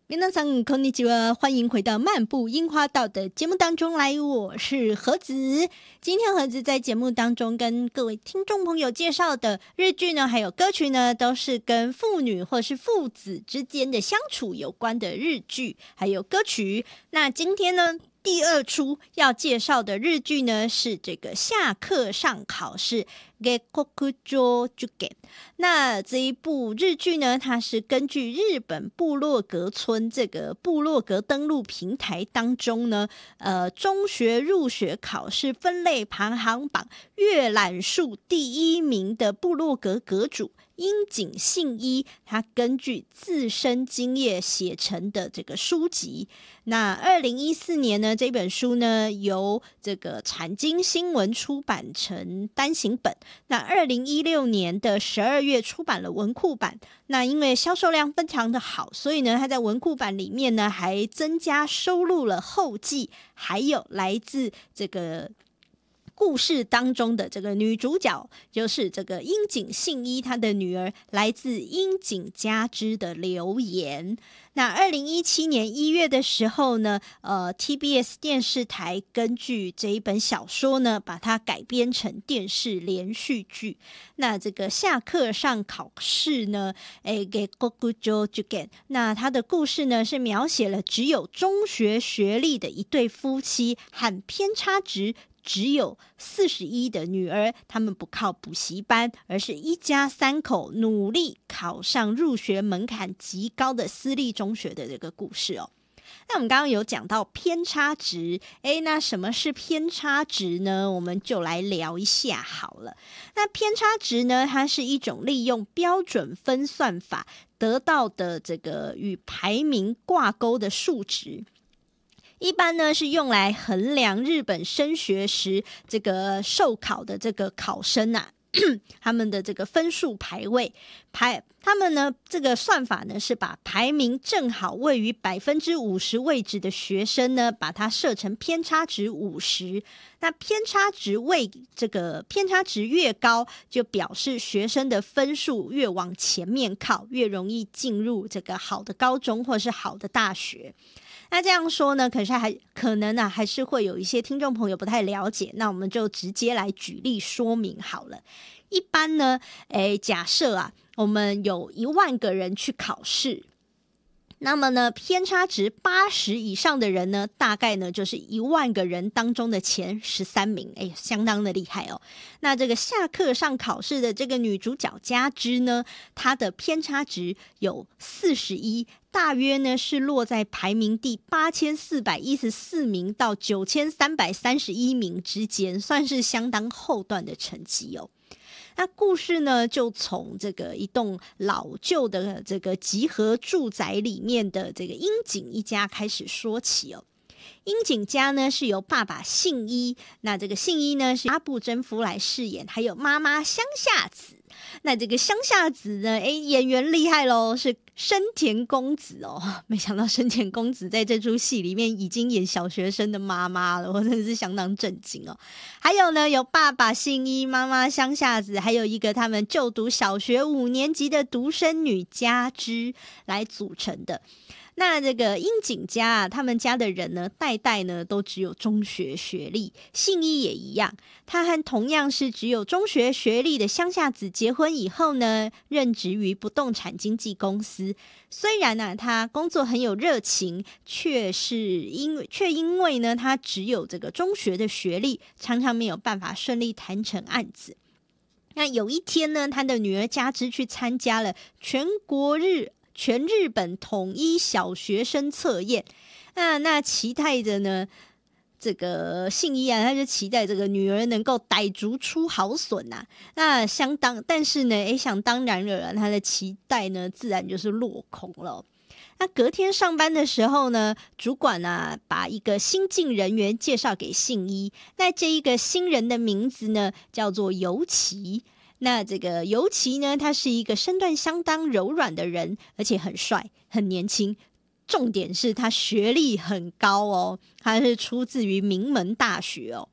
皆さんこんにちは，欢迎回到漫步樱花道的节目当中来，我是盒子。今天盒子在节目当中跟各位听众朋友介绍的日剧呢，还有歌曲呢，都是跟父女或是父子之间的相处有关的日剧还有歌曲。那今天呢，第二出要介绍的日剧呢，是这个下课上考试。那这一部日剧呢，它是根据日本部落格村这个部落格登录平台当中呢，中学入学考试分类排行榜阅览数第1名的部落格阁主樱井信一，他根据自身经验写成的这个书籍。那2014年呢，这本书呢由这个产经新闻出版成单行本。那2016年的12月出版了文库版。那因为销售量非常的好，所以呢，他在文库版里面呢还增加收录了后记，还有来自这个故事当中的这个女主角，就是这个樱井信一她的女儿，来自樱井佳织的留言。那2017年1月的时候呢，TBS 电视台根据这一本小说呢，把它改编成电视连续剧。那这个下课上考试呢，那他的故事呢是描写了只有中学学历的一对夫妻和偏差值只有41的女儿，他们不靠补习班，而是一家3口努力考上入学门槛极高的私立中学的这个故事哦。那我们刚刚有讲到偏差值，那什么是偏差值呢？我们就来聊一下好了。那偏差值呢，它是一种利用标准分算法得到的这个与排名挂钩的数值。一般呢是用来衡量日本升学时这个受考的这个考生啊他们的这个分数排位。他们呢这个算法呢是把排名正好位于50%位置的学生呢，把它设成偏差值50。那偏差值越高，就表示学生的分数越往前面靠，越容易进入这个好的高中或是好的大学。那这样说呢，可能还是会有一些听众朋友不太了解，那我们就直接来举例说明好了。一般呢，假设我们有1万个人去考试，那么呢，偏差值80以上的人呢，大概呢就是1万个人当中的前13名，相当的厉害哦。那这个下课上考试的这个女主角佳织呢，她的偏差值有41，大约呢是落在排名第8414名到9331名之间，算是相当后段的成绩哦。那故事呢，就从这个一栋老旧的这个集合住宅里面的这个樱井一家开始说起哦。樱井家呢是由爸爸信一，那这个信一呢是阿部真夫来饰演，还有妈妈乡下子。那这个乡下子呢，演员厉害咯，是深田恭子哦。没想到深田恭子在这出戏里面已经演小学生的妈妈了，我真的是相当震惊哦。还有呢，有爸爸信一，妈妈乡下子，还有一个他们就读小学5年级的独生女佳织来组成的。那这个樱井家他们家的人呢，代代呢都只有中学学历，信一也一样，他和同样是只有中学学历的乡下子结婚以后呢，任职于不动产经纪公司。虽然他工作很有热情，却因为呢他只有这个中学的学历，常常没有办法顺利谈成案子。那有一天呢，他的女儿佳织去参加了全日本统一小学生测验，那期待着呢，这个信一他就期待这个女儿能够逮竹出好笋那但是呢，想当然了，他的期待呢，自然就是落空了。那隔天上班的时候呢，主管把一个新进人员介绍给信一，那这一个新人的名字呢，叫做游崎。那这个游崎呢，他是一个身段相当柔软的人，而且很帅很年轻，重点是他学历很高哦，他是出自于名门大学哦。